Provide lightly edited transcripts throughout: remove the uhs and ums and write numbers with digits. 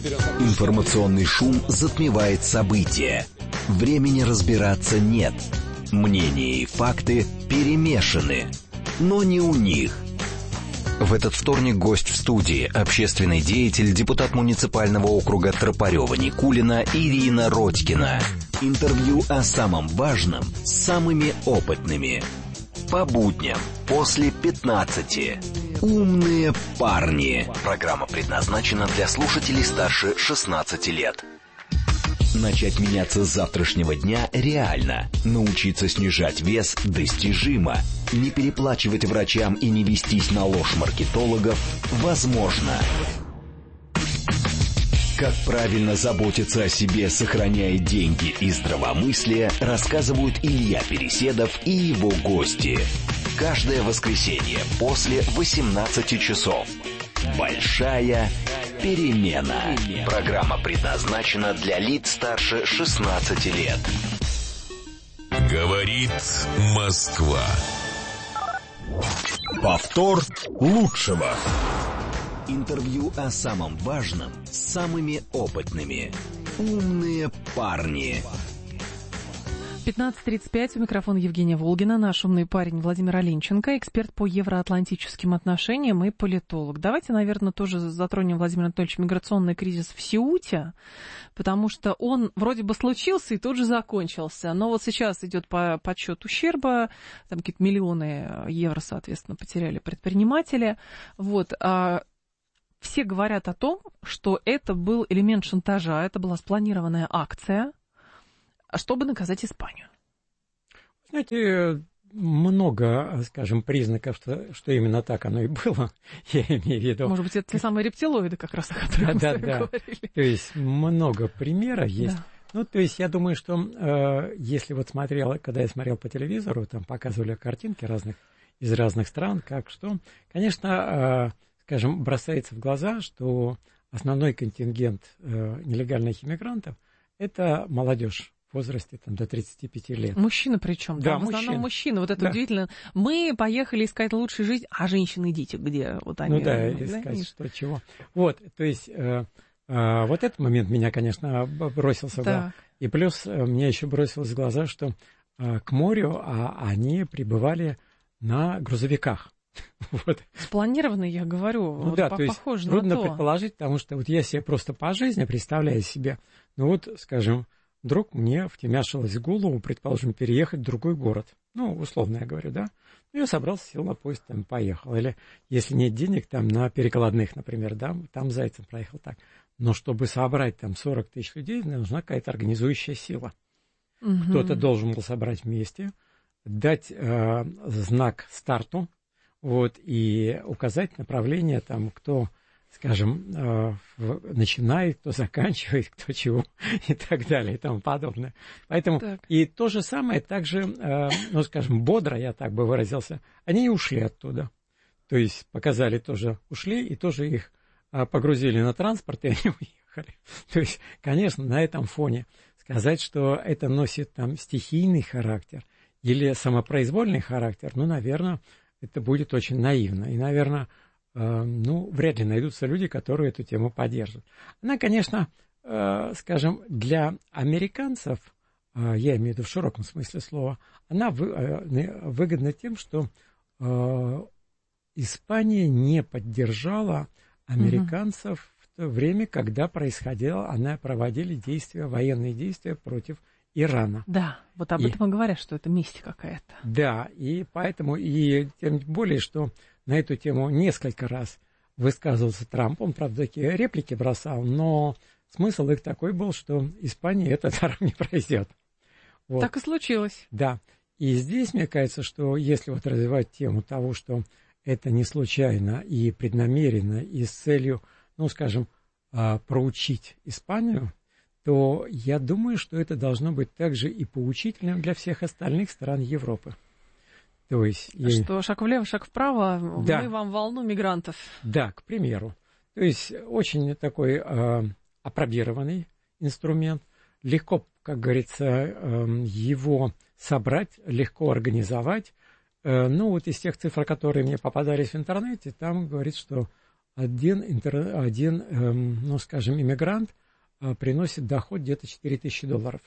Информационный шум затмевает события. Времени разбираться нет. Мнения и факты перемешаны. Но не у них. В этот вторник гость в студии, общественный деятель, депутат муниципального округа Тропарева-Никулина Ирина Родькина. Интервью о самом важном с самыми опытными. По будням после 15. Умные парни. Программа предназначена для слушателей старше 16 лет. Начать меняться с завтрашнего дня реально. Научиться снижать вес достижимо. Не переплачивать врачам и не вестись на ложь маркетологов возможно. Как правильно заботиться о себе, сохраняя деньги и здравомыслие, рассказывают Илья Переседов и его гости. Каждое воскресенье после 18 часов. Большая перемена. Программа предназначена для лиц старше 16 лет. Говорит Москва. Повтор лучшего. Интервью о самом важном с самыми опытными. Умные парни. 15:35, у микрофона Евгения Волгина, наш умный парень Владимир Оленченко, эксперт по евроатлантическим отношениям и политолог. Давайте, наверное, тоже затронем, Владимир Анатольевич, миграционный кризис в Сеуте, потому что он вроде бы случился и тут же закончился. Но вот сейчас идет подсчет ущерба, там какие-то миллионы евро, соответственно, потеряли предприниматели. Вот. Все говорят о том, что это был элемент шантажа, это была спланированная акция, чтобы наказать Испанию. Знаете, много, скажем, признаков, что именно так оно и было, я имею в виду. Может быть, это те самые рептилоиды как раз, о которых мы с вами говорили. То есть много примеров есть. Да. Ну, то есть я думаю, что если вот когда я смотрел по телевизору, там показывали картинки из разных стран, как что, конечно, скажем, бросается в глаза, что основной контингент нелегальных иммигрантов – это молодежь в возрасте там, до 35 лет. Мужчины причем, да, в основном мужчины. Вот это удивительно. Мы поехали искать лучшую жизнь, а женщины идите где? Вот они. Ну да, искать что, чего. Вот, то есть вот этот момент меня, конечно, бросился в глаза. И плюс мне еще бросилось в глаза, что к морю они прибывали на грузовиках. Вот. Спланированно, я говорю, ну, вот да, то есть похоже трудно на то. предположить, потому что вот я себе просто по жизни представляю себе, ну вот, скажем, вдруг мне втемяшилось в голову, предположим, переехать в другой город, ну, условно я говорю, да, ну, я собрался, сел на поезд, там, поехал, или если нет денег, там, на перекладных, например, да, там зайцем проехал так, но чтобы собрать там 40 тысяч людей, нужна какая-то организующая сила. Кто-то должен был собрать вместе, дать знак старту, вот, и указать направление, там, кто, скажем, начинает, кто заканчивает, кто чего, и так далее, и тому подобное. Поэтому, и то же самое, также, ну, скажем, бодро, я так бы выразился, они и ушли оттуда. То есть, показали тоже, ушли, и тоже их погрузили на транспорт, и они уехали. То есть, конечно, на этом фоне сказать, что это носит там стихийный характер или самопроизвольный характер, ну, наверное, это будет очень наивно. И, наверное, ну, вряд ли найдутся люди, которые эту тему поддержат. Она, конечно, скажем, для американцев, я имею в виду в широком смысле слова, она выгодна тем, что Испания не поддержала американцев в то время, когда проводили действия, военные действия против Ирана. Да, вот об этом и говорят, что это месть какая-то. Да, и поэтому, и тем более, что на эту тему несколько раз высказывался Трамп, он, правда, такие реплики бросал, но смысл их такой был, что Испания это даром не пройдет. Вот. Так и случилось. Да, и здесь, мне кажется, что если вот развивать тему того, что это не случайно и преднамеренно, и с целью, ну, скажем, проучить Испанию, то я думаю, что это должно быть также и поучительным для всех остальных стран Европы. То есть, что шаг влево, шаг вправо, да. Мы вам волну мигрантов. Да, к примеру. То есть очень такой апробированный инструмент. Легко, как говорится, его собрать, легко организовать. Ну вот из тех цифр, которые мне попадались в интернете, там говорит, что один иммигрант приносит доход где-то $4000.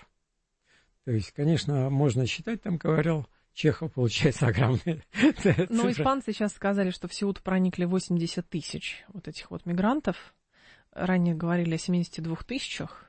То есть, конечно, можно считать, там говорил Чехов, получается огромная цифра. Но испанцы сейчас сказали, что в Сеуту проникли 80 тысяч вот этих вот мигрантов. Ранее говорили о 72 тысячах.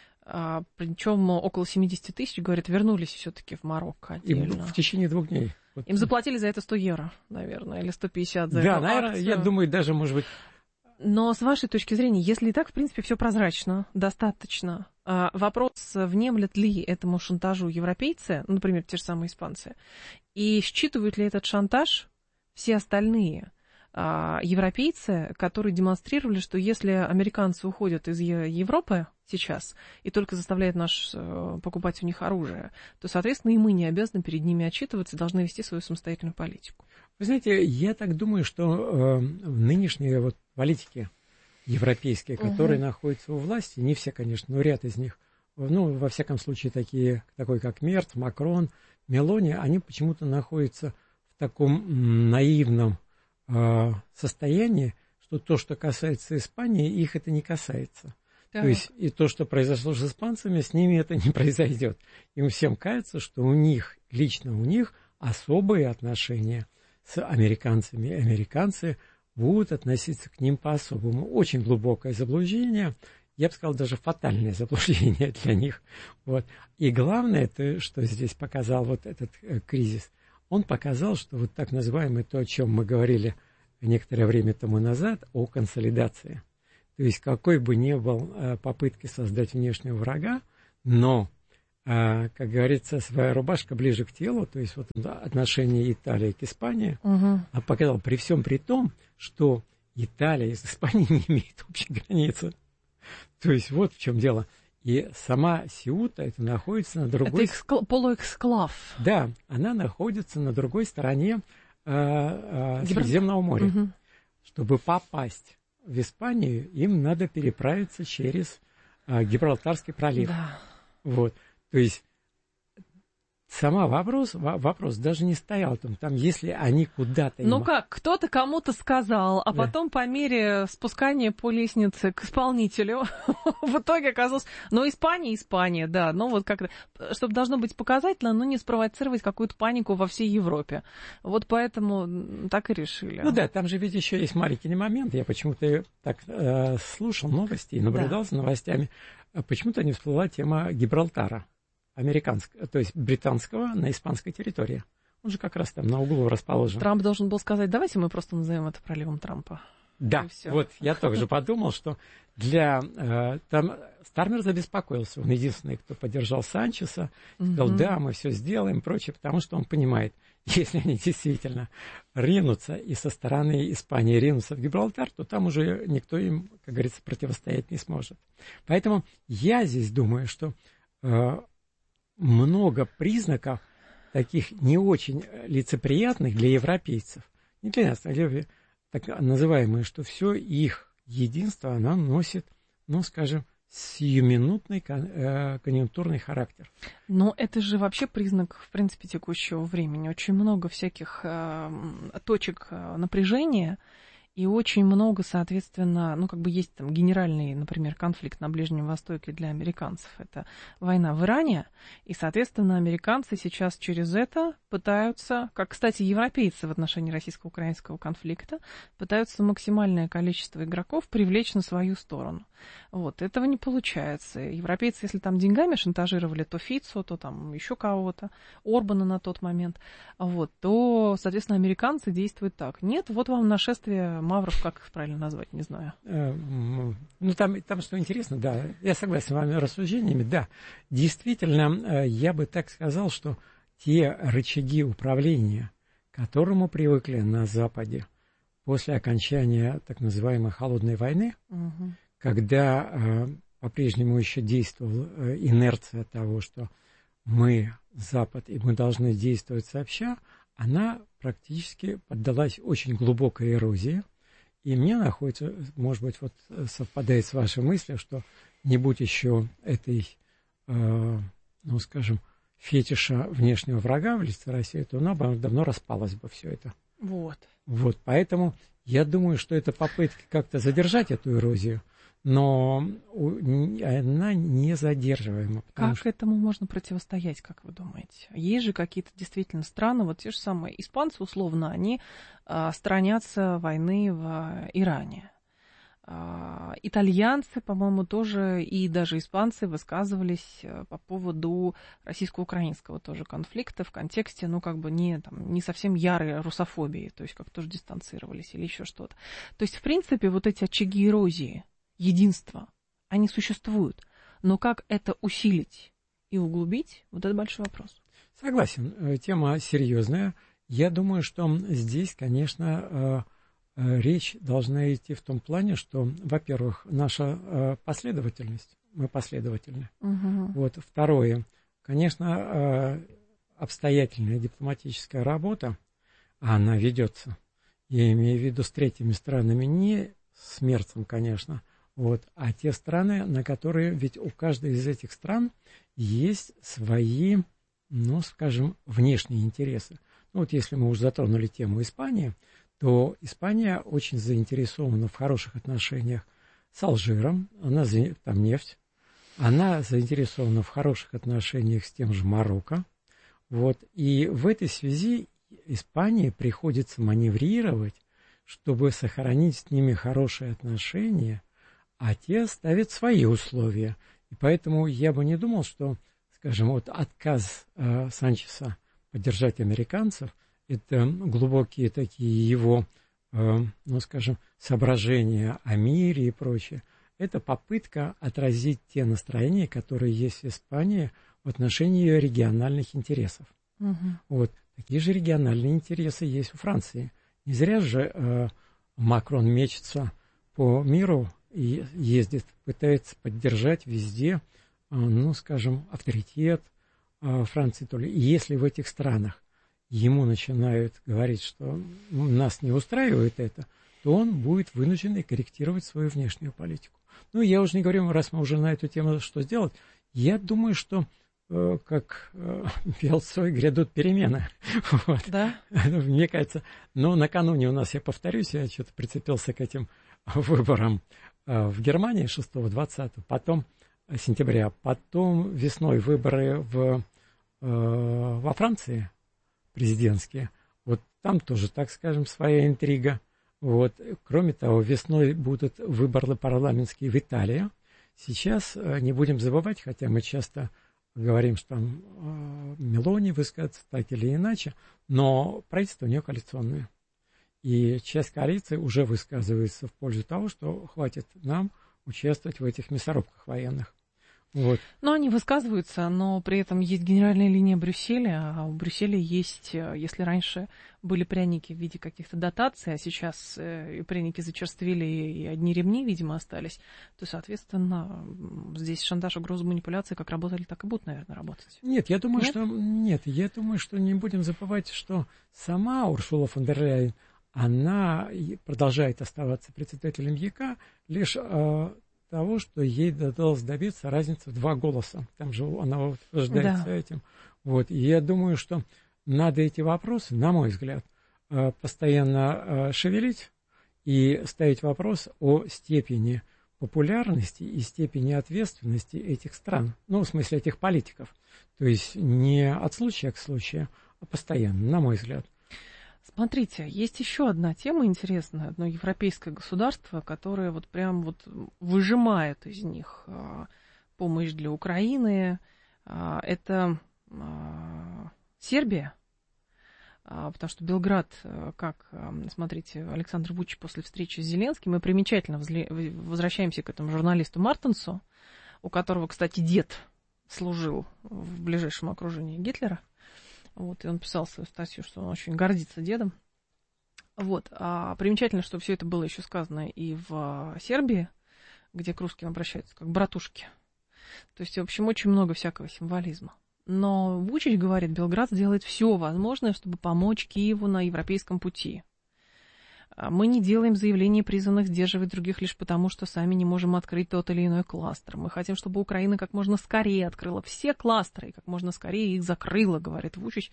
Причем около 70 тысяч, говорят, вернулись все-таки в Марокко отдельно. В течение 2 дней. Им заплатили за это 100 евро, наверное, или 150 за да, эту наверное, акцию. я думаю, даже, может быть... Но с вашей точки зрения, если и так, в принципе, все прозрачно, достаточно, вопрос, внемлят ли этому шантажу европейцы, например, те же самые испанцы, и считывают ли этот шантаж все остальные европейцы, которые демонстрировали, что если американцы уходят из Европы сейчас и только заставляют нас покупать у них оружие, то, соответственно, и мы не обязаны перед ними отчитываться, должны вести свою самостоятельную политику. Вы знаете, я так думаю, что нынешние вот политики европейские, которые находятся у власти, не все, конечно, но ряд из них, ну, во всяком случае, такой как Мерц, Макрон, Мелони, они почему-то находятся в таком наивном состоянии, что то, что касается Испании, их это не касается. Так. То есть и то, что произошло с испанцами, с ними это не произойдет. Им всем кажется, что лично у них особые отношения с американцами. И американцы будут относиться к ним по-особому. Очень глубокое заблуждение, я бы сказал, даже фатальное заблуждение для них. Вот. И главное, это, что здесь показал вот этот кризис, он показал, что вот так называемое то, о чем мы говорили некоторое время тому назад, о консолидации. То есть какой бы ни был попытки создать внешнего врага, но, как говорится, своя рубашка ближе к телу, то есть вот отношение Италии к Испании, показал при всем при том, что Италия с Испанией не имеет общей границы. То есть вот в чем дело. И сама Сеута это находится на другой... Это полуэксклав. Да, она находится на другой стороне Средиземного моря. Чтобы попасть в Испанию, им надо переправиться через Гибралтарский пролив. Да. Вот. То есть сама вопрос даже не стоял там, если они куда-то... Ну как, кто-то кому-то сказал, а потом по мере спускания по лестнице к исполнителю в итоге оказалось... Ну, Испания, да, ну вот как-то... Чтобы должно быть показательно, но не спровоцировать какую-то панику во всей Европе. Вот поэтому так и решили. Ну да, там же ведь еще есть маленький момент. Я почему-то так слушал новости и наблюдал за новостями. Почему-то не всплыла тема Гибралтара. Американского, то есть британского на испанской территории. Он же как раз там на углу расположен. Трамп должен был сказать, давайте мы просто назовем это проливом Трампа. Да, вот я тоже подумал, что там Стармер забеспокоился. Он единственный, кто поддержал Санчеса, сказал, да, мы все сделаем, прочее, потому что он понимает, если они действительно ринутся и со стороны Испании ринутся в Гибралтар, то там уже никто им, как говорится, противостоять не сможет. Поэтому я здесь думаю, что много признаков таких не очень лицеприятных для европейцев, не для нас, а для так называемые, что все их единство, оно носит, ну, скажем, сиюминутный конъюнктурный характер. Но это же вообще признак, в принципе, текущего времени. Очень много всяких точек напряжения, и очень много, соответственно, ну, как бы есть там генеральный, например, конфликт на Ближнем Востоке для американцев. Это война в Иране, и, соответственно, американцы сейчас через это пытаются, как, кстати, европейцы в отношении российско-украинского конфликта, пытаются максимальное количество игроков привлечь на свою сторону. Вот, этого не получается. Европейцы, если там деньгами шантажировали то Фицо, то там еще кого-то, Орбана на тот момент, вот, то, соответственно, американцы действуют так. Нет, вот вам нашествие мавров, как их правильно назвать, не знаю. Ну, там что интересно, да, я согласен с вами рассуждениями, да, действительно, я бы так сказал, что те рычаги управления, к которому привыкли на Западе после окончания так называемой холодной войны, когда по-прежнему еще действовала инерция того, что мы Запад и мы должны действовать сообща, она практически поддалась очень глубокой эрозии. И мне находится, может быть, вот совпадает с вашей мыслью, что не будь еще этой, ну, скажем, фетиша внешнего врага в лице России, то она бы давно распалась бы все это. Вот. Вот, поэтому Я думаю, что это попытка как-то задержать эту эрозию, но она не задерживаема. Как этому можно противостоять, как вы думаете? Есть же какие-то действительно страны, вот те же самые испанцы, условно, они сторонятся войны в Иране. Итальянцы, по-моему, тоже, и даже испанцы высказывались по поводу российско-украинского тоже конфликта в контексте, ну, как бы не совсем ярой русофобии, то есть как тоже дистанцировались или еще что-то. То есть, в принципе, вот эти очаги эрозии, единства, они существуют. Но как это усилить и углубить, вот это большой вопрос. Согласен, тема серьезная. Я думаю, что здесь, конечно, речь должна идти в том плане, что, во-первых, наша последовательность, мы последовательны. Угу. Вот. Второе, конечно, обстоятельная дипломатическая работа, она ведется, я имею в виду с третьими странами, не с Мерцем, конечно, вот, а те страны, на которые, ведь у каждой из этих стран есть свои, ну, скажем, внешние интересы. Ну, вот если мы уже затронули тему Испании, то Испания очень заинтересована в хороших отношениях с Алжиром, там нефть, она заинтересована в хороших отношениях с тем же Марокко, вот, и в этой связи Испании приходится маневрировать, чтобы сохранить с ними хорошие отношения, а те ставят свои условия, и поэтому я бы не думал, что, скажем, вот отказ Санчеса поддержать американцев, это глубокие такие его, ну, скажем, соображения о мире и прочее. Это попытка отразить те настроения, которые есть в Испании в отношении ее региональных интересов. Угу. Вот. Такие же региональные интересы есть у Франции. Не зря же Макрон мечется по миру и ездит, пытается поддержать везде, ну, скажем, авторитет Франции. И если в этих странах ему начинают говорить, что нас не устраивает это, то он будет вынужден корректировать свою внешнюю политику. Ну, я уже не говорю, раз мы уже на эту тему, что сделать, я думаю, что, как пел Цой, грядут перемены. Вот. Да? Мне кажется, но накануне у нас, я повторюсь, я что-то прицепился к этим выборам в Германии 6-20, потом сентября, потом весной выборы во Франции, президентские. Вот там тоже, так скажем, своя интрига. Вот. Кроме того, весной будут выборы парламентские в Италии. Сейчас не будем забывать, хотя мы часто говорим, что там Мелони высказывается так или иначе, но правительство у нее коалиционное. И часть коалиции уже высказывается в пользу того, что хватит нам участвовать в этих мясорубках военных. Вот. Но они высказываются, но при этом есть генеральная линия Брюсселя, а у Брюсселя есть, если раньше были пряники в виде каких-то дотаций, а сейчас пряники зачерствели и одни ремни, видимо, остались, то, соответственно, здесь шантаж, угроза, манипуляции как работали, так и будут, наверное, работать. Нет, я думаю, что не будем забывать, что сама Урсула фон дер Ляйен, она продолжает оставаться председателем ЕК лишь того, что ей удалось добиться разницы в 2 голоса. Там же она утверждается этим. Вот. И я думаю, что надо эти вопросы, на мой взгляд, постоянно шевелить и ставить вопрос о степени популярности и степени ответственности этих стран. Ну, в смысле, этих политиков. То есть не от случая к случаю, а постоянно, на мой взгляд. Смотрите, есть еще одна тема интересная, одно европейское государство, которое вот прям вот выжимает из них помощь для Украины. Это Сербия, потому что Белград, как, смотрите, Александр Вучич после встречи с Зеленским, мы примечательно возвращаемся к этому журналисту Мартенсу, у которого, кстати, дед служил в ближайшем окружении Гитлера. Вот, и он писал свою статью, что он очень гордится дедом. Вот. А примечательно, что все это было еще сказано и в Сербии, где к русским обращаются как братушки. То есть, в общем, очень много всякого символизма. Но Вучич говорит, Белград сделает все возможное, чтобы помочь Киеву на европейском пути. Мы не делаем заявлений, призванных сдерживать других лишь потому, что сами не можем открыть тот или иной кластер. Мы хотим, чтобы Украина как можно скорее открыла все кластеры и как можно скорее их закрыла, говорит Вучич.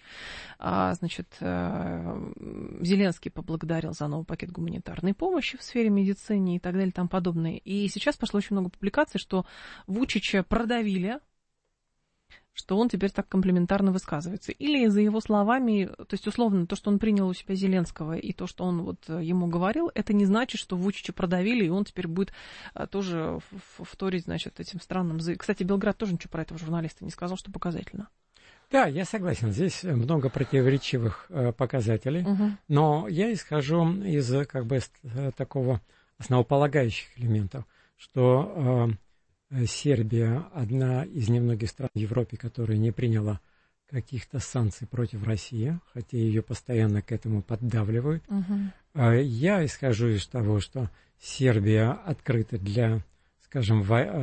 Зеленский поблагодарил за новый пакет гуманитарной помощи в сфере медицины и так далее и тому подобное. И сейчас пошло очень много публикаций, что Вучича продавили, что он теперь так комплиментарно высказывается. Или, за его словами, то есть, условно, то, что он принял у себя Зеленского, и то, что он вот ему говорил, это не значит, что Вучича продавили, и он теперь будет тоже вторить, значит, этим странным... Кстати, Белград тоже ничего про этого журналиста не сказал, что показательно. Да, я согласен, здесь много противоречивых показателей, но я исхожу из такого основополагающих элементов, что Сербия одна из немногих стран в Европе, которая не приняла каких-то санкций против России, хотя ее постоянно к этому поддавливают. Я исхожу из того, что Сербия открыта для, скажем,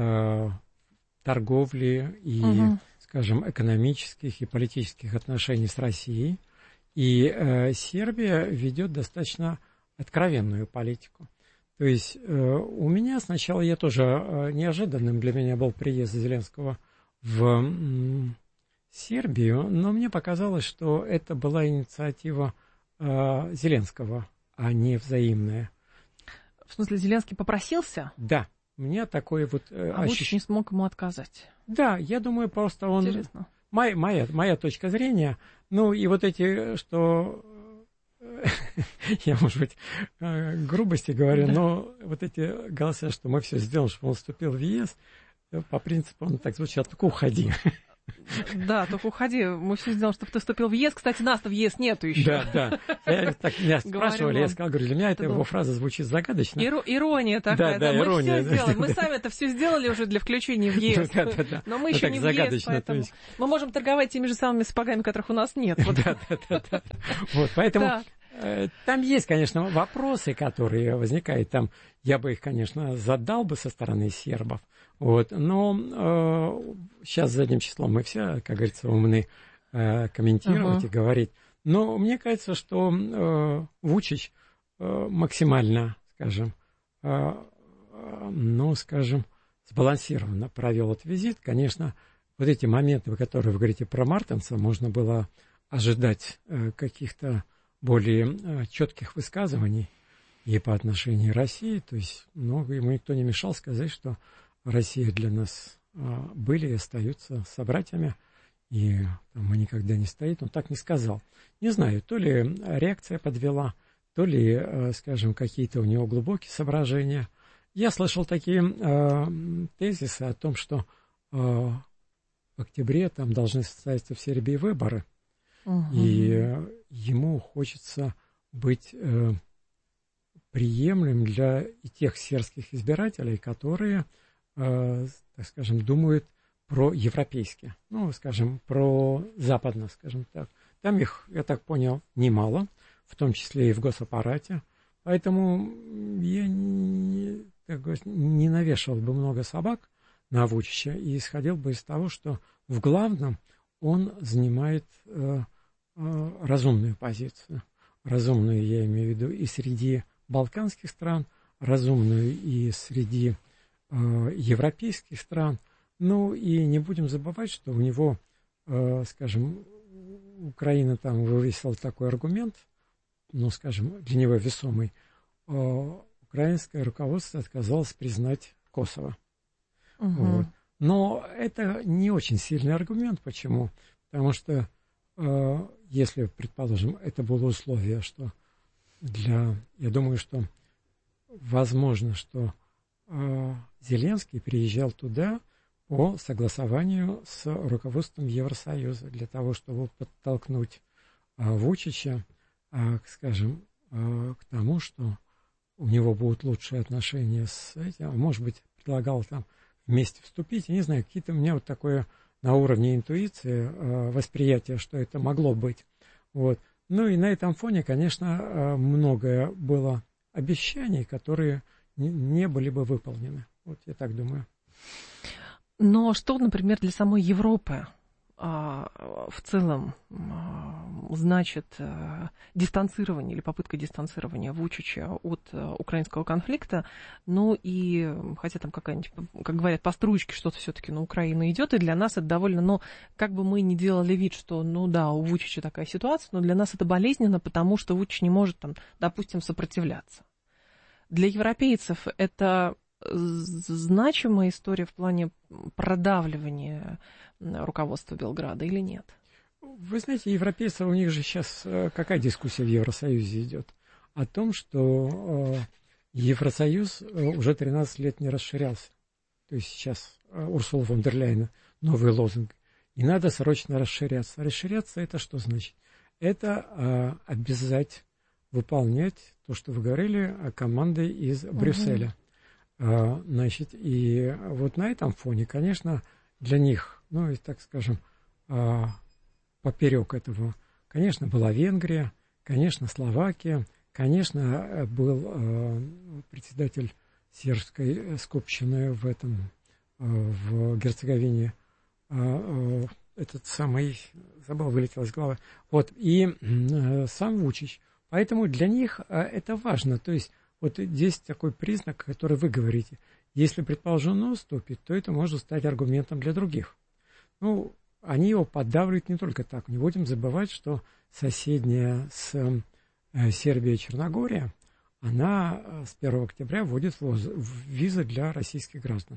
торговли и, скажем, экономических и политических отношений с Россией. И Сербия ведет достаточно откровенную политику. То есть у меня сначала, я тоже неожиданным для меня был приезд Зеленского в Сербию, но мне показалось, что это была инициатива Зеленского, а не взаимная. В смысле, Зеленский попросился? Да, мне такой вот... Вучич не смог ему отказать. Да, я думаю, просто он... Интересно. Моя точка зрения, ну и вот эти, что... Я, может быть, грубости говорю, но вот эти голоса, что мы все сделаем, чтобы он вступил в ЕС, по принципу, он так звучит, только уходи. Да, только уходи. Мы все сделаем, чтобы ты вступил в ЕС. Кстати, нас-то в ЕС нету еще. Да. Меня спрашивали, я сказал, говорю, для меня эта его фраза звучит загадочно. Ирония такая. Да, ирония. Мы все сделали. Мы сами это все сделали уже для включения в ЕС. Но мы еще не в ЕС, поэтому мы можем торговать теми же самыми сапогами, которых у нас нет. Да. Вот, поэтому... Там есть, конечно, вопросы, которые возникают. Там я бы их, конечно, задал бы со стороны сербов. Вот, но сейчас задним числом мы все, как говорится, умны комментировать и говорить. Но мне кажется, что Вучич максимально, скажем, сбалансированно провел этот визит. Конечно, вот эти моменты, которые вы говорите про Мартенса, можно было ожидать каких-то более четких высказываний и по отношению к России. То есть, ему никто не мешал сказать, что Россия для нас были и остаются собратьями, и мы никогда не стоит. Он так не сказал. Не знаю, то ли реакция подвела, то ли, скажем, какие-то у него глубокие соображения. Я слышал такие тезисы о том, что в октябре там должны состояться в Сербии выборы, и ему хочется быть приемлемым для тех сербских избирателей, которые, так скажем, думают про-европейски, скажем, про-западно, скажем так. Там их, я так понял, немало, в том числе и в госаппарате, поэтому я не навешивал бы много собак на Вучича и исходил бы из того, что в главном он занимает разумную позицию. Разумную, я имею в виду, и среди балканских стран, разумную и среди европейских стран. И не будем забывать, что у него, скажем, Украина там вывесила такой аргумент, скажем, для него весомый. Украинское руководство отказалось признать Косово. Вот. Но это не очень сильный аргумент. Почему? Потому что если, предположим, это было условие, что я думаю, что возможно, что Зеленский приезжал туда по согласованию с руководством Евросоюза для того, чтобы подтолкнуть Вучича, скажем, к тому, что у него будут лучшие отношения с этим, а может быть, предлагал там вместе вступить. Я не знаю, какие-то у меня вот такое на уровне интуиции, восприятия, что это могло быть. Вот. И на этом фоне, конечно, многое было обещаний, которые не были бы выполнены. Вот я так думаю. Но что, например, для самой Европы в целом значит дистанцирование или попытка дистанцирования Вучича от украинского конфликта, ну и хотя там какая-нибудь, как говорят, по стручке что-то все-таки на Украину идет, и для нас это довольно, ну, как бы мы ни делали вид, что, ну да, у Вучича такая ситуация, но для нас это болезненно, потому что Вучич не может, там, допустим, сопротивляться. Для европейцев это значимая история в плане продавливания руководства Белграда или нет? Вы знаете, европейцы, у них же сейчас какая дискуссия в Евросоюзе идет? О том, что Евросоюз уже 13 лет не расширялся. То есть сейчас Урсула фон дер Ляйен новый лозунг. И надо срочно расширяться. Расширяться это что значит? Это обязать выполнять то, что вы говорили, командой из Брюсселя. Значит, и вот на этом фоне, конечно, для них, ну, и, так скажем, поперек этого, конечно, была Венгрия, конечно, Словакия, конечно, был председатель сербской скупщины в этом, в Герцеговине, этот самый, забыл, вылетел из головы, вот, и сам Вучич. Поэтому для них это важно, то есть вот здесь такой признак, который вы говорите. Если, предположим, он уступит, то это может стать аргументом для других. Ну, они его поддавливают не только так. Не будем забывать, что соседняя с Сербией Черногория, она с 1 октября вводит визы для российских граждан.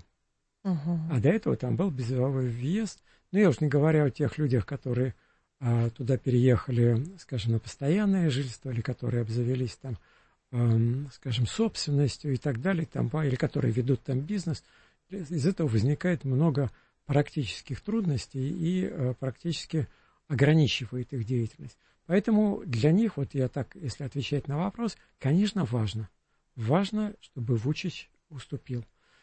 А до этого там был безвизовый въезд. Ну, я уж не говоря о тех людях, которые туда переехали, скажем, на постоянное жительство, или которые обзавелись там, скажем, собственностью и так далее, там, или которые ведут там бизнес. Из этого возникает много практических трудностей и практически ограничивает их деятельность. Поэтому для них, вот я так, если отвечать на вопрос, конечно, важно. Важно, чтобы Вучич уступил.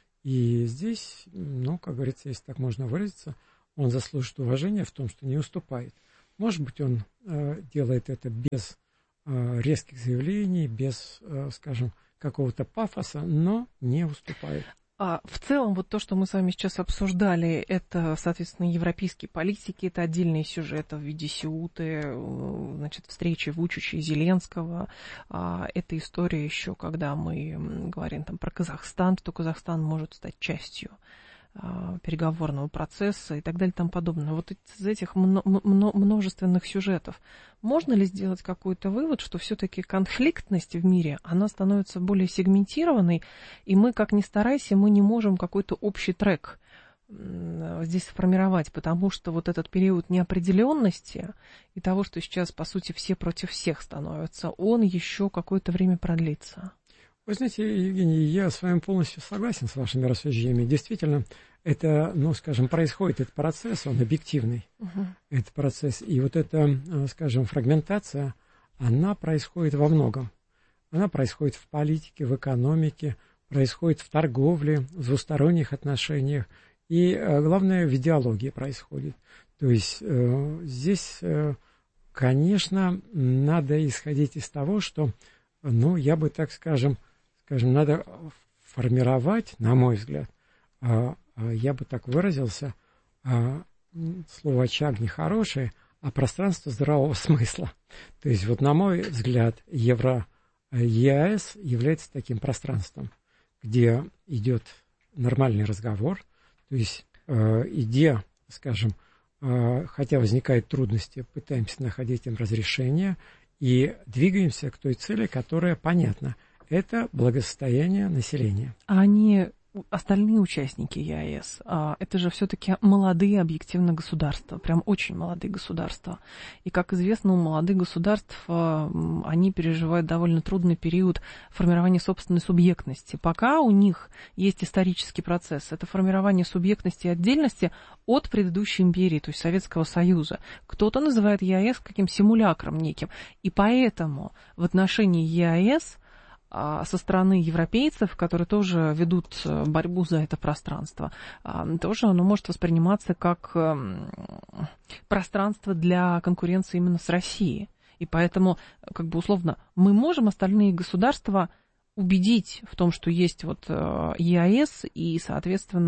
И здесь, ну, как говорится, если так можно выразиться, он заслужит уважения в том, что не уступает. Может быть, он делает это без резких заявлений, без, скажем, какого-то пафоса, но не уступает. В целом, вот то, что мы с вами сейчас обсуждали, это, соответственно, европейские политики, это отдельные сюжеты в виде Сеуты, значит, встречи Вучича и Зеленского. Это история еще, когда мы говорим там про Казахстан, то Казахстан может стать частью переговорного процесса и так далее и тому подобное. Вот из этих множественных сюжетов можно ли сделать какой-то вывод, что все-таки конфликтность в мире, она становится более сегментированной, и мы, как ни старайся, мы не можем какой-то общий трек здесь сформировать, потому что вот этот период неопределенности и того, что сейчас, по сути, все против всех становятся, он еще какое-то время продлится. Вы знаете, Евгений, я с вами полностью согласен с вашими рассуждениями. Действительно, это, ну, скажем, происходит этот процесс, он объективный, этот процесс. И вот эта, скажем, фрагментация, она происходит во многом. Она происходит в политике, в экономике, происходит в торговле, в двусторонних отношениях. И, главное, в идеологии происходит. То есть здесь, конечно, надо исходить из того, что, ну, я бы, так скажем, надо формировать, на мой взгляд, я бы так выразился, слово «очаг» нехорошее, а пространство здравого смысла. То есть, вот, на мой взгляд, ЕАЭС является таким пространством, где идет нормальный разговор, то есть, где, скажем, хотя возникают трудности, пытаемся находить им разрешение и двигаемся к той цели, которая понятна. Это благосостояние населения. А они, остальные участники ЕАЭС, это же все-таки молодые объективно государства, прям очень молодые государства. И, как известно, у молодых государств они переживают довольно трудный период формирования собственной субъектности. Пока у них есть исторический процесс, это формирование субъектности и отдельности от предыдущей империи, то есть Советского Союза. Кто-то называет ЕАЭС каким симулякром неким. И поэтому в отношении ЕАЭС со стороны европейцев, которые тоже ведут борьбу за это пространство, тоже оно может восприниматься как пространство для конкуренции именно с Россией. И поэтому, как бы условно, мы можем остальные государства убедить в том, что есть вот ЕАЭС, и, соответственно,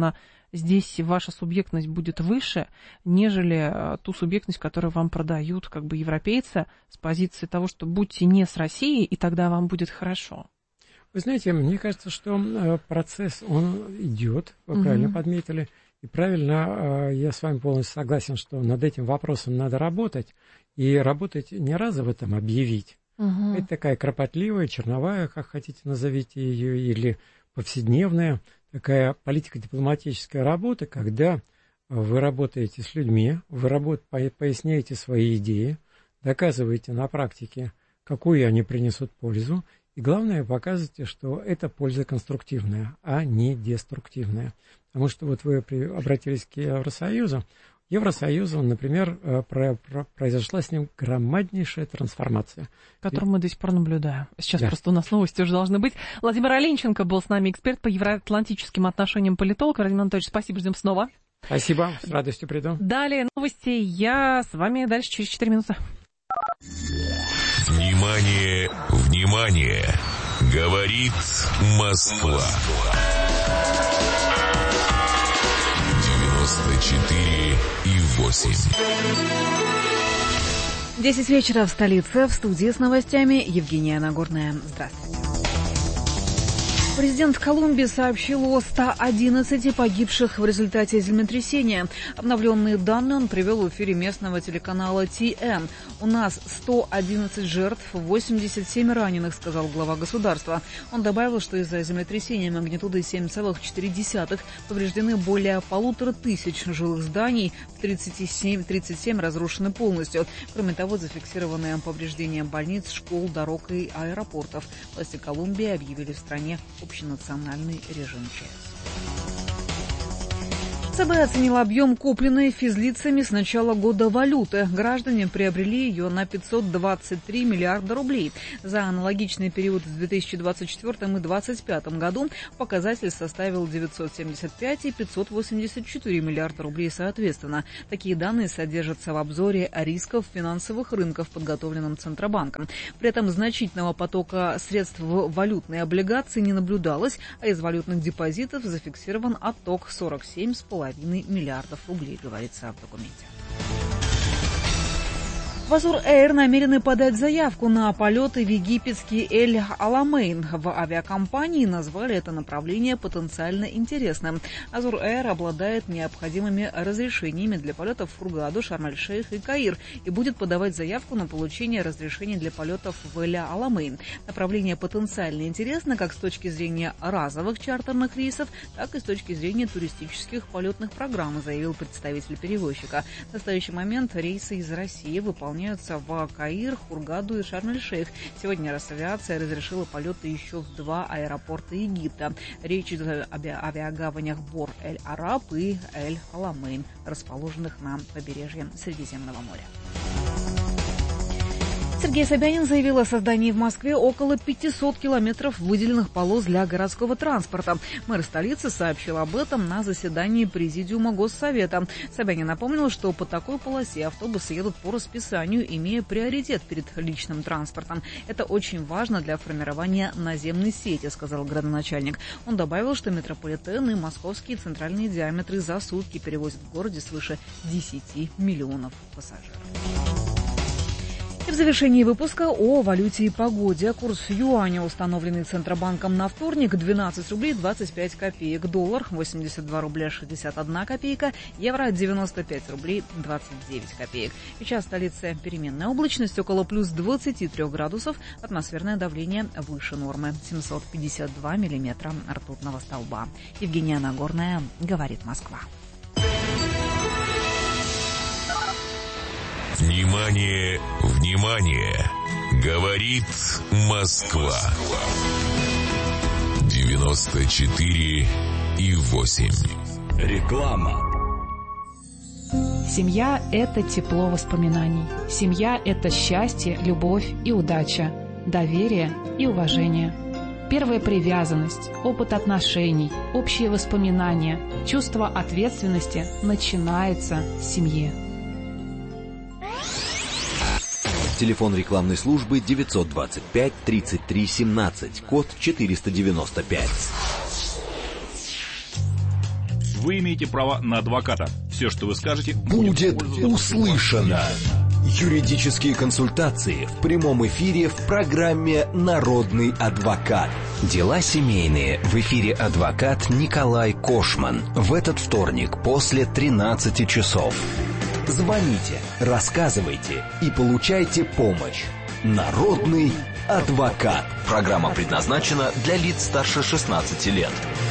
здесь ваша субъектность будет выше, нежели ту субъектность, которую вам продают как бы европейцы с позиции того, что будьте не с Россией, и тогда вам будет хорошо. Вы знаете, мне кажется, что процесс, он идет, вы правильно подметили, и правильно, я с вами полностью согласен, что над этим вопросом надо работать, и работать не разово там объявить. Это такая кропотливая, черновая, как хотите назовите ее, или повседневная, такая политико-дипломатическая работа, когда вы работаете с людьми, вы поясняете свои идеи, доказываете на практике, какую они принесут пользу, и главное, показывайте, что эта польза конструктивная, а не деструктивная. Потому что вот вы обратились к Евросоюзу. Евросоюзу, например, произошла с ним громаднейшая трансформация. Которую мы до сих пор наблюдаем. Сейчас просто у нас новости уже должны быть. Владимир Оленченко был с нами, эксперт по евроатлантическим отношениям, политолог. Владимир Анатольевич, спасибо, ждем снова. Спасибо, с радостью приду. Далее новости. Я с вами дальше через 4 минуты. Внимание, внимание! Говорит Москва. 94,8. 10 вечера в столице. В студии с новостями Евгения Нагорная. Здравствуйте. Президент Колумбии сообщил о 111 погибших в результате землетрясения. Обновленные данные он привел в эфире местного телеканала ТН. «У нас 111 жертв, 87 раненых», сказал глава государства. Он добавил, что из-за землетрясения магнитудой 7,4 повреждены более 1500 жилых зданий, 37 разрушены полностью. Кроме того, зафиксированы повреждения больниц, школ, дорог и аэропортов. Власти Колумбии объявили в стране общенациональный режим ЧС. ЦБ оценила объем купленной физлицами с начала года валюты. Граждане приобрели ее на 523 миллиарда рублей. За аналогичный период в 2024 и 2025 году показатель составил 975 и 584 миллиарда рублей соответственно. Такие данные содержатся в обзоре рисков финансовых рынков, подготовленном Центробанком. При этом значительного потока средств в валютные облигации не наблюдалось, а из валютных депозитов зафиксирован отток 47,5 миллиардов рублей, говорится в документе. В Азур-Эйр намерены подать заявку на полеты в египетский Эль-Аламейн. В авиакомпании назвали это направление потенциально интересным. Азур-Эйр обладает необходимыми разрешениями для полетов в Хургаду, Шарм-эль-Шейх и Каир и будет подавать заявку на получение разрешений для полетов в Эль-Аламейн. Направление потенциально интересно как с точки зрения разовых чартерных рейсов, так и с точки зрения туристических полетных программ, заявил представитель перевозчика. В настоящий момент рейсы из России выполняются в Каир, Хургаду и Шарм-эль-Шейх. Сегодня Росавиация разрешила полеты еще в 2 аэропорта Египта. Речь идет об авиагаванях Бор-эль-Араб и Эль-Аламейн, расположенных на побережье Средиземного моря. Сергей Собянин заявил о создании в Москве около 500 километров выделенных полос для городского транспорта. Мэр столицы сообщил об этом на заседании Президиума Госсовета. Собянин напомнил, что по такой полосе автобусы едут по расписанию, имея приоритет перед личным транспортом. Это очень важно для формирования наземной сети, сказал градоначальник. Он добавил, что метрополитен и московские центральные диаметры за сутки перевозят в городе свыше 10 миллионов пассажиров. И в завершении выпуска о валюте и погоде. Курс юаня, установленный Центробанком на вторник, 12 рублей 25 копеек. Доллар 82 рубля 61 копейка. Евро 95 рублей 29 копеек. Сейчас в столице переменная облачность, около плюс 23 градусов. Атмосферное давление выше нормы. 752 миллиметра ртутного столба. Евгения Нагорная, говорит Москва. Внимание, внимание! Говорит Москва. 94,8. Реклама. Семья – это тепло воспоминаний. Семья – это счастье, любовь и удача, доверие и уважение. Первая привязанность, опыт отношений, общие воспоминания, чувство ответственности начинается с семьи. Телефон рекламной службы 925 33 17, код 495. вы имеете право на адвоката. Все, что вы скажете, будет услышано. Юридические консультации в прямом эфире в программе «Народный адвокат». Дела семейные. В эфире адвокат Николай Кошман. В этот вторник после 13 часов. Звоните, рассказывайте и получайте помощь. «Народный адвокат». Программа предназначена для лиц старше 16 лет.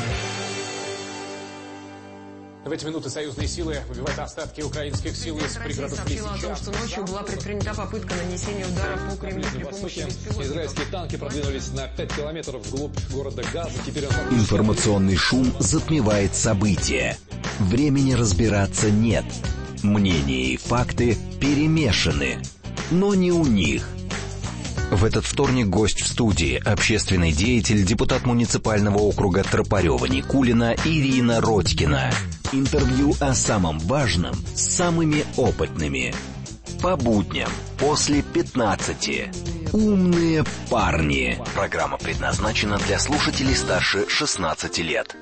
В эти минуты союзные силы выбивают остатки украинских сил из пригородов сообщила о том, что ночью была предпринята попытка нанесения удара по Кремлю при помощи беспилотников. Израильские танки продвинулись на 5 километров вглубь города Газа. Теперь Информационный шум затмевает события. Времени разбираться нет. Мнения и факты перемешаны. Но не у них. В этот вторник гость в студии, общественный деятель, депутат муниципального округа Тропарева-Никулина Ирина Родькина. Интервью о самом важном с самыми опытными. По будням после 15. Умные парни. Программа предназначена для слушателей старше 16 лет.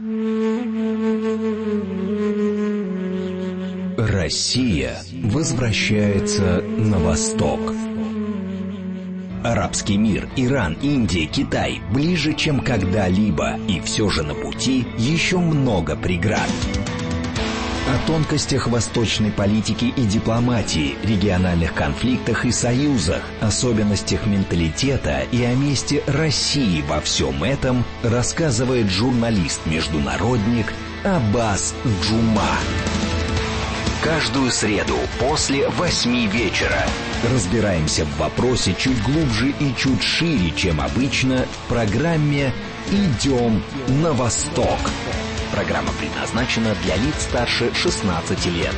Россия возвращается на восток. Арабский мир, Иран, Индия, Китай ближе, чем когда-либо, и все же на пути еще много преград. О тонкостях восточной политики и дипломатии, региональных конфликтах и союзах, особенностях менталитета и о месте России во всем этом рассказывает журналист-международник Аббас Джума. Каждую среду после 8 вечера разбираемся в вопросе чуть глубже и чуть шире, чем обычно, в программе «Идем на восток». Программа предназначена для лиц старше 16 лет.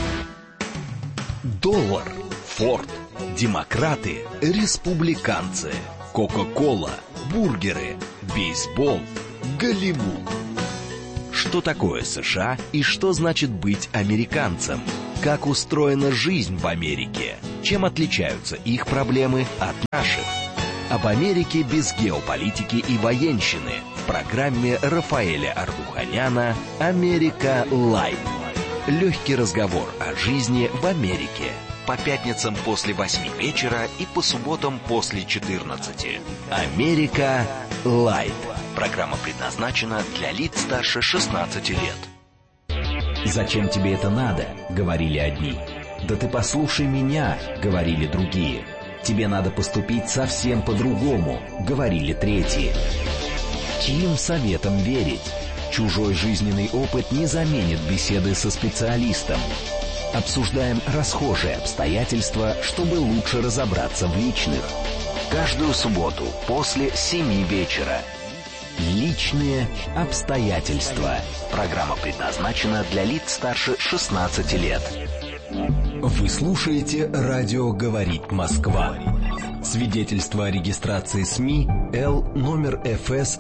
Доллар, Форд, демократы, республиканцы, Кока-кола, бургеры, бейсбол, Голливуд. Что такое США и что значит быть американцем? Как устроена жизнь в Америке? Чем отличаются их проблемы от наших? Об Америке без геополитики и военщины в программе Рафаэля Ардуханяна «Америка Лайв». Легкий разговор о жизни в Америке. По пятницам после 8 вечера и по субботам после 14. «Америка Лайв». Программа предназначена для лиц старше 16 лет. «Зачем тебе это надо?» — говорили одни. «Да ты послушай меня», — говорили другие. «Тебе надо поступить совсем по-другому», — говорили третьи. Чьим советам верить? Чужой жизненный опыт не заменит беседы со специалистом. Обсуждаем расхожие обстоятельства, чтобы лучше разобраться в личных. Каждую субботу после 7 вечера. Личные обстоятельства. Программа предназначена для лиц старше 16 лет. Вы слушаете «Радио говорит Москва». Свидетельство о регистрации СМИ Л номер ФС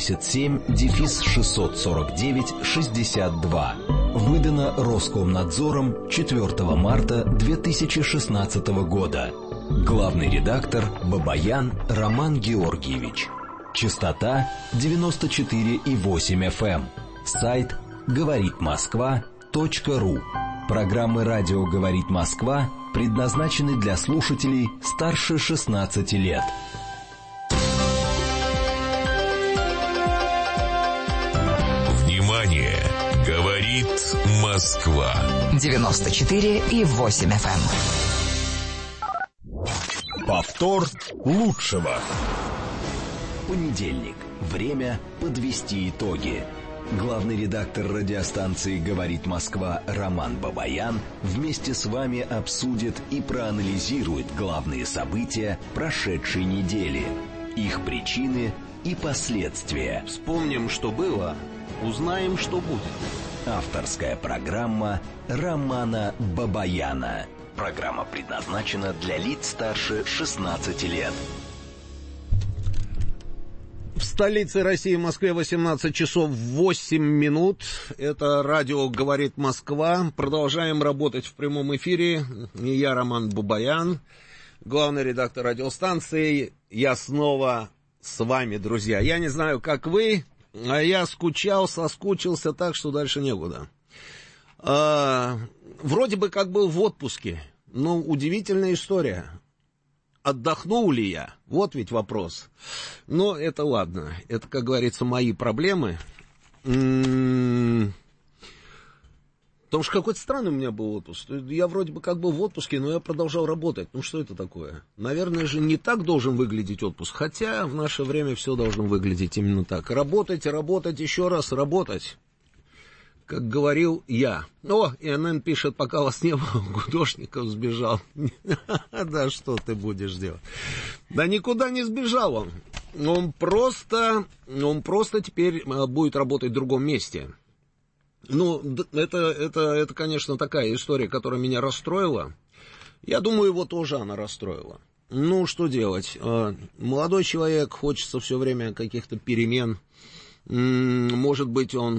77-649-62. Выдано Роскомнадзором 4 марта 2016 года. Главный редактор Бабаян Роман Георгиевич. Частота 94,8 FM. Сайт говоритмосква.ру. Программы «Радио говорит Москва» предназначены для слушателей старше 16 лет. Внимание! Говорит Москва. 94,8 FM. Повтор лучшего. Понедельник. Время подвести итоги. Главный редактор радиостанции «Говорит Москва» Роман Бабаян вместе с вами обсудит и проанализирует главные события прошедшей недели, их причины и последствия. Вспомним, что было, узнаем, что будет. Авторская программа Романа Бабаяна. Программа предназначена для лиц старше 16 лет. В столице России, Москве, 18 часов 8 минут. Это радио «Говорит Москва». Продолжаем работать в прямом эфире. Я Роман Бабаян, главный редактор радиостанции. Я снова с вами, друзья. Я не знаю, как вы, А я соскучился так, что дальше некуда. Вроде бы как был в отпуске, но удивительная история. Отдохнул ли я? Вот ведь вопрос. Но это ладно, это, как говорится, мои проблемы. Потому что какой-то странный у меня был отпуск. Я вроде бы как был в отпуске, но я продолжал работать. Ну что это такое? Наверное же не так должен выглядеть отпуск. Хотя в наше время все должно выглядеть именно так. Работать, еще раз работать. Как говорил я. О, ИНН пишет, пока вас не было, Гудошников сбежал. Да что ты будешь делать? Да никуда не сбежал он. Он просто теперь будет работать в другом месте. Ну, это, конечно, такая история, которая меня расстроила. Я думаю, его тоже она расстроила. Ну, что делать? Молодой человек, хочется все время каких-то перемен. Может быть, он,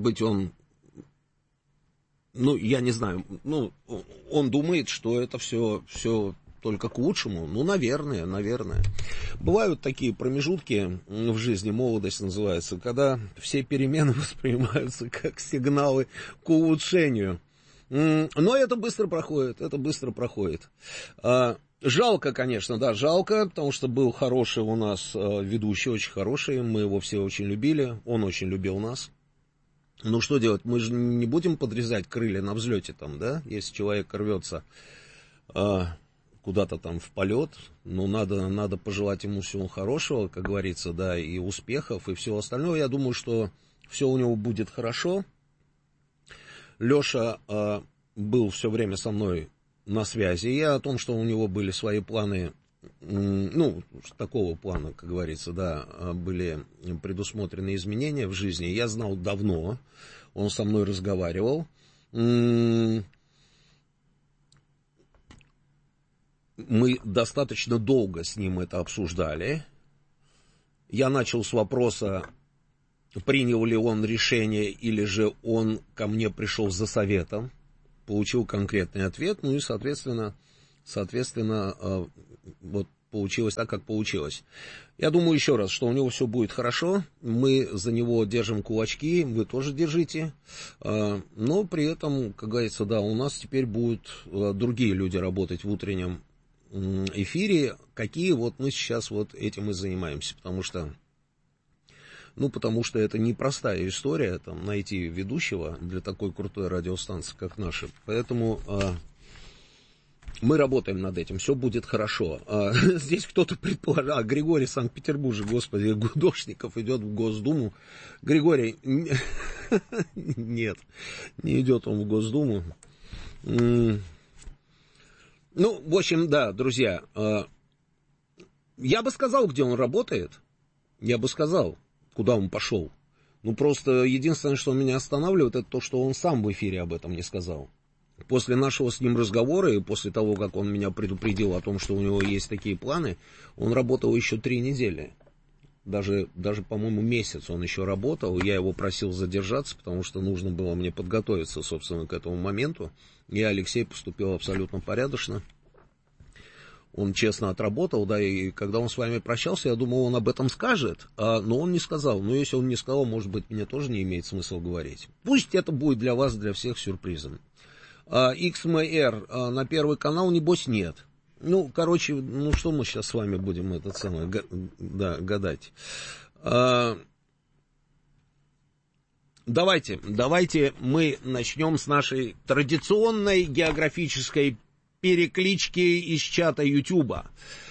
ну, я не знаю, ну, он думает, что это все только к лучшему. Ну, наверное. Бывают такие промежутки в жизни, молодость называется, когда все перемены воспринимаются как сигналы к улучшению. Но это быстро проходит. Жалко, конечно, да, жалко, потому что был хороший у нас ведущий, очень хороший, мы его все очень любили, он очень любил нас. Ну, что делать, мы же не будем подрезать крылья на взлете там, да, если человек рвется куда-то там в полет, ну, надо пожелать ему всего хорошего, как говорится, да, и успехов, и всего остального. Я думаю, что все у него будет хорошо. Леша был все время со мной на связи. Я о том, что у него были свои планы, ну, такого плана, как говорится, да, были предусмотрены изменения в жизни, я знал давно, он со мной разговаривал. Мы достаточно долго с ним это обсуждали. Я начал с вопроса, принял ли он решение, или же он ко мне пришел за советом. Получил конкретный ответ, ну и, соответственно, вот получилось так, как получилось. Я думаю еще раз, что у него все будет хорошо, мы за него держим кулачки, вы тоже держите, но при этом, как говорится, да, у нас теперь будут другие люди работать в утреннем эфире, какие вот мы сейчас вот этим и занимаемся, потому что это непростая история, там, найти ведущего для такой крутой радиостанции, как наша. Поэтому мы работаем над этим, все будет хорошо. Здесь кто-то предположил, Григорий Санкт-Петербург, господи, Гудошников идет в Госдуму. Григорий, нет, не идет он в Госдуму. Ну, в общем, да, друзья, я бы сказал, где он работает, я бы сказал, куда он пошел. Ну, просто единственное, что меня останавливает, это то, что он сам в эфире об этом не сказал. После нашего с ним разговора и после того, как он меня предупредил о том, что у него есть такие планы, он работал еще 3 недели. Даже, по-моему, месяц он еще работал. Я его просил задержаться, потому что нужно было мне подготовиться, собственно, к этому моменту. И Алексей поступил абсолютно порядочно. Он честно отработал, да, и когда он с вами прощался, я думал, он об этом скажет, но он не сказал. Но если он не сказал, может быть, мне тоже не имеет смысла говорить. Пусть это будет для вас, для всех сюрпризом. XMR на Первый канал, небось, нет. Ну, короче, ну что мы сейчас с вами будем гадать. Давайте мы начнем с нашей традиционной географической переклички из чата Ютуба.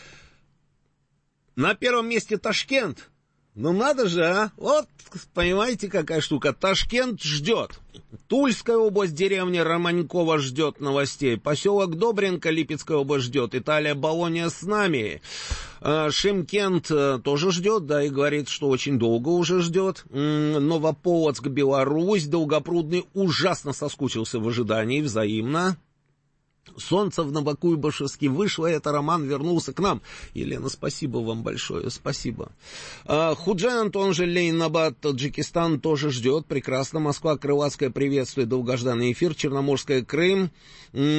На первом месте Ташкент. Ну надо же, а? Вот, понимаете, какая штука. Ташкент ждет. Тульская область, деревня Романькова ждет новостей. Поселок Добренко, Липецкая область ждет. Италия, Болонья с нами. Шымкент тоже ждет, да, и говорит, что очень долго уже ждет. Новополоцк, Беларусь. Долгопрудный ужасно соскучился в ожидании, взаимно. Солнце в Новокуйбышевске вышло, это Роман вернулся к нам. Елена, спасибо вам большое, спасибо. Худжент, он же Лейнабад, Таджикистан, тоже ждет. Прекрасно. Москва, Крылатская, приветствует долгожданный эфир. Черноморская, Крым.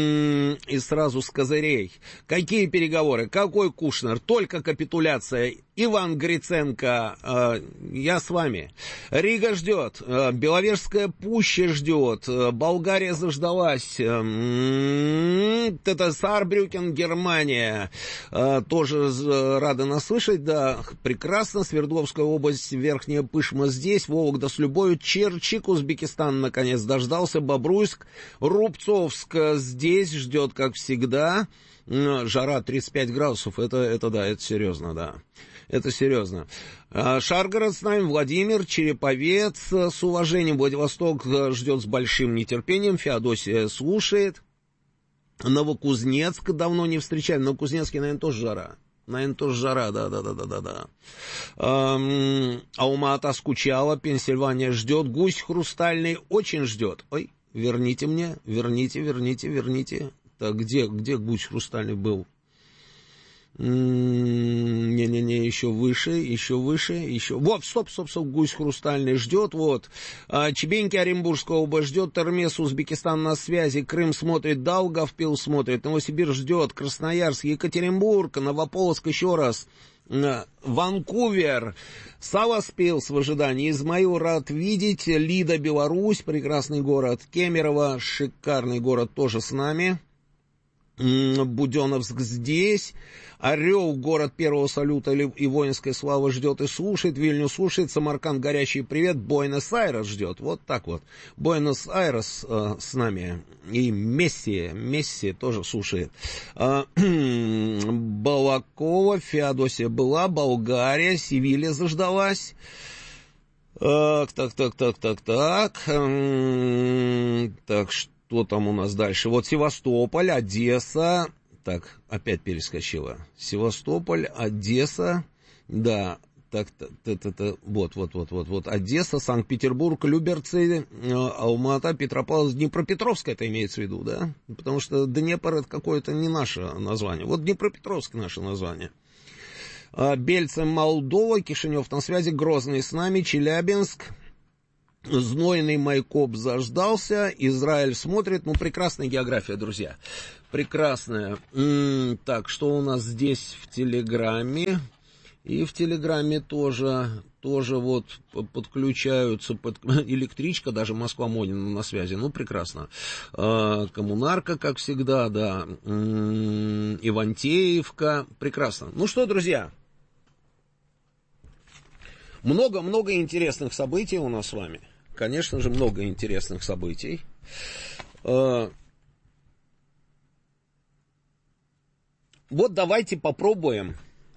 И сразу с козырей. Какие переговоры? Какой Кушнер? Только капитуляция. Иван Гриценко, я с вами. Рига ждет, Беловежская пуща ждет, Болгария заждалась, это Саарбрюкен, Германия, тоже рада нас слышать, да, прекрасно, Свердловская область, Верхняя Пышма здесь, Вологда с любовью, Черчик, Узбекистан наконец дождался, Бобруйск, Рубцовск здесь ждет, как всегда. Жара 35 градусов, это да, это серьезно, да. Это серьезно. Шаргород с нами, Владимир, Череповец, с уважением, Владивосток ждет с большим нетерпением, Феодосия слушает. Новокузнецк давно не встречаем, Новокузнецке, наверное, тоже жара. Да. Алма-Ата скучала, Пенсильвания ждет, Гусь хрустальный очень ждет. Ой, верните. Так, где гусь хрустальный был? Не, еще выше. Вот, стоп, гусь хрустальный ждет, вот. Чебеньки, Оренбургская область ждет, Термес, Узбекистан на связи, Крым смотрит, Даугавпилс смотрит, Новосибирск ждет, Красноярск, Екатеринбург, Новополоцк еще раз. Ванкувер, Саласпилс в ожидании, Измаил рад видеть, Лида, Беларусь, прекрасный город, Кемерово, шикарный город, тоже с нами. Буденновск здесь, Орел, город первого салюта и воинской славы ждет и слушает, Вильнюс слушает, Самарканд, горячий привет, Буэнос-Айрес ждет, вот так вот, Буэнос-Айрес с нами, и Месси тоже слушает, Балакова, Феодосия была, Болгария, Севилья заждалась, так, что там у нас дальше? Вот Севастополь, Одесса. Так, опять перескочила. Севастополь, Одесса. Да, вот. Одесса, Санкт-Петербург, Люберцы, Алма-Ата, Петропавловск, Днепропетровск это имеется в виду, да? Потому что Днепр это какое-то не наше название. Вот Днепропетровск наше название. Бельцы, Молдова, Кишинев на связи, Грозный с нами, Челябинск. Знойный Майкоп заждался, Израиль смотрит, прекрасная география, друзья, прекрасная. Так, что у нас здесь в Телеграме? И в Телеграме тоже вот подключаются, электричка, даже Москва-Монина на связи, прекрасно. Коммунарка, как всегда, да, Ивантеевка, прекрасно. Ну что, друзья, много интересных событий у нас с вами. Конечно же, много интересных событий. Вот давайте попробуем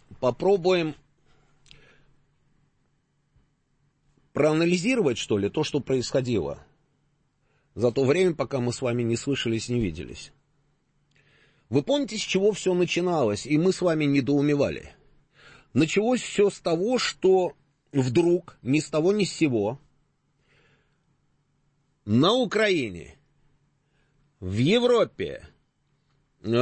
проанализировать, что ли, то, что происходило за то время, пока мы с вами не слышались, не виделись. Вы помните, с чего все начиналось, и мы с вами недоумевали? Началось все с того, что вдруг, ни с того ни с сего, на Украине, в Европе, там,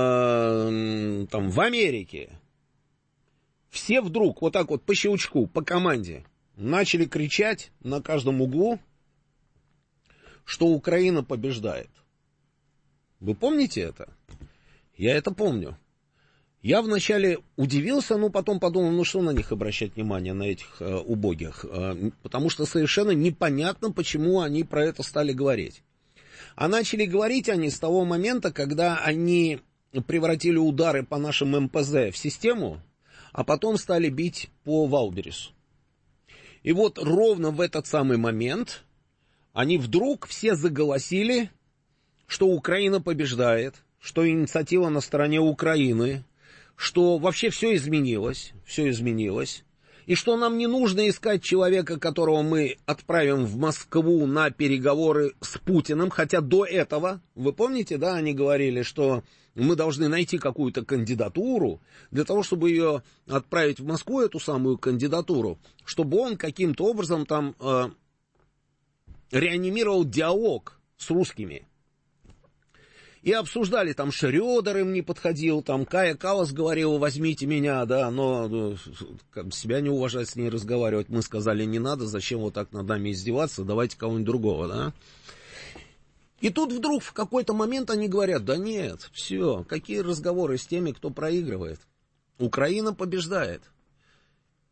в Америке, все вдруг, вот так вот по щелчку, по команде, начали кричать на каждом углу, что Украина побеждает. Вы помните это? Я это помню. Я вначале удивился, но потом подумал, что на них обращать внимание, на этих убогих, потому что совершенно непонятно, почему они про это стали говорить. А начали говорить они с того момента, когда они превратили удары по нашим МПЗ в систему, а потом стали бить по Валбересу. И вот ровно в этот самый момент они вдруг все заголосили, что Украина побеждает, что инициатива на стороне Украины, что вообще все изменилось, и что нам не нужно искать человека, которого мы отправим в Москву на переговоры с Путиным, хотя до этого, вы помните, да, они говорили, что мы должны найти какую-то кандидатуру для того, чтобы ее отправить в Москву, эту самую кандидатуру, чтобы он каким-то образом там реанимировал диалог с русскими. И обсуждали, там Шрёдер им не подходил, там Кая Каллас говорила, возьмите меня, да, но как себя не уважать, с ней разговаривать. Мы сказали, не надо, зачем вот так над нами издеваться, давайте кого-нибудь другого, да. И тут вдруг в какой-то момент они говорят, да нет, все, какие разговоры с теми, кто проигрывает. Украина побеждает.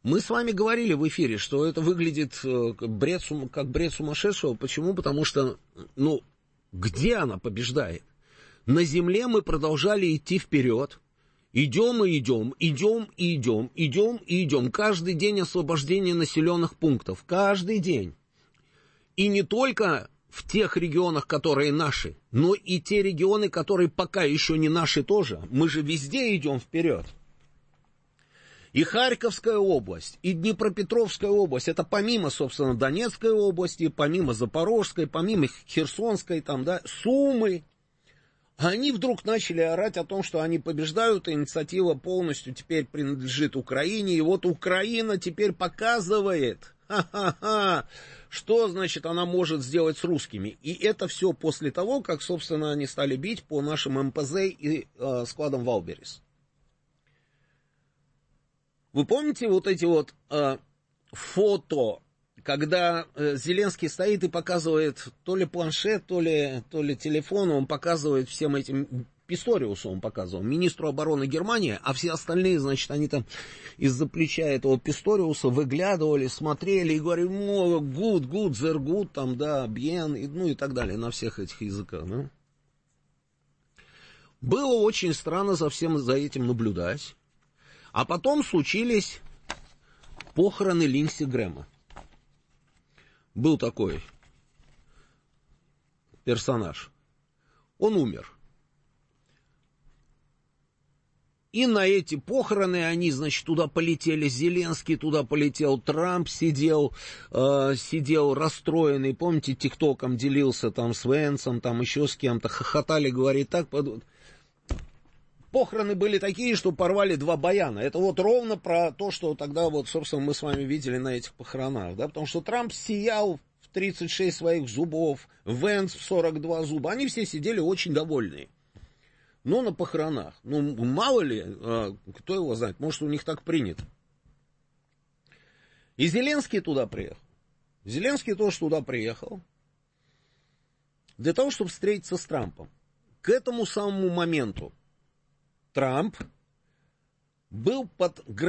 Мы с вами говорили в эфире, что это выглядит как бред сумасшедшего. Почему? Потому что, где она побеждает? На земле мы продолжали идти вперед. Идем и идем, идем и идем, идем и идем. Каждый день освобождение населенных пунктов. Каждый день. И не только в тех регионах, которые наши, но и те регионы, которые пока еще не наши тоже. Мы же везде идем вперед. И Харьковская область, и Днепропетровская область, это помимо, собственно, Донецкой области, помимо Запорожской, помимо Херсонской, Сумы, они вдруг начали орать о том, что они побеждают, и инициатива полностью теперь принадлежит Украине, и вот Украина теперь показывает, что, значит, она может сделать с русскими. И это все после того, как, собственно, они стали бить по нашим МПЗ и складам Валберес. Вы помните вот эти вот фото, когда Зеленский стоит и показывает то ли планшет, то ли телефон, он показывает всем этим, Писториусу он показывал, министру обороны Германии, а все остальные, значит, они там из-за плеча этого Писториуса выглядывали, смотрели и говорили, good, they're good, bien, и так далее, на всех этих языках, да. Было очень странно за всем за этим наблюдать. А потом случились похороны Линдси Грэма. Был такой персонаж. Он умер. И на эти похороны они, значит, туда полетели Зеленский, туда полетел Трамп, сидел расстроенный. Помните, тиктоком делился там с Венсом, там еще с кем-то, хохотали, говорит, так... Похороны были такие, что порвали два баяна. Это вот ровно про то, что тогда вот, собственно, мы с вами видели на этих похоронах, да, потому что Трамп сиял в 36 своих зубов, Венс в 42 зуба, они все сидели очень довольные. Но на похоронах, мало ли, кто его знает, может, у них так принято. И Зеленский туда приехал. Зеленский тоже туда приехал для того, чтобы встретиться с Трампом. К этому самому моменту Трамп был под